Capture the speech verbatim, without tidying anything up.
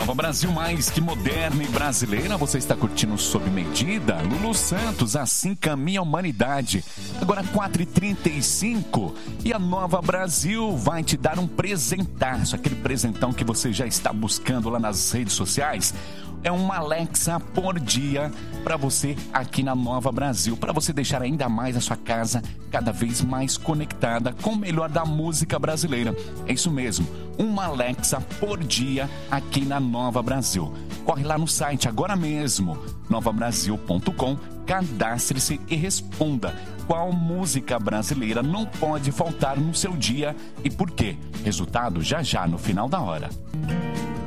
Nova Brasil, mais que moderna e brasileira, você está curtindo Sob Medida. Lulu Santos, Assim Caminha a Humanidade. Agora quatro e trinta e cinco e a Nova Brasil vai te dar um presentaço, aquele presentão que você já está buscando lá nas redes sociais. É uma Alexa por dia para você aqui na Nova Brasil, para você deixar ainda mais a sua casa cada vez mais conectada com o melhor da música brasileira. É isso mesmo, uma Alexa por dia aqui na Nova Brasil. Corre lá no site agora mesmo, nova brasil ponto com, cadastre-se e responda qual música brasileira não pode faltar no seu dia e por quê. Resultado já já no final da hora.